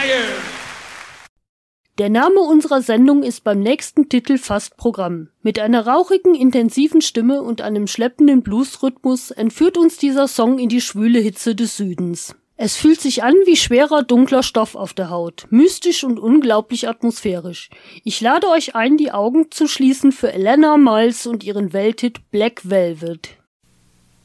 Der Name unserer Sendung ist beim nächsten Titel fast Programm. Mit einer rauchigen, intensiven Stimme und einem schleppenden Bluesrhythmus entführt uns dieser Song in die schwüle Hitze des Südens. Es fühlt sich an wie schwerer, dunkler Stoff auf der Haut, mystisch und unglaublich atmosphärisch. Ich lade euch ein, die Augen zu schließen für Elena Miles und ihren Welthit Black Velvet.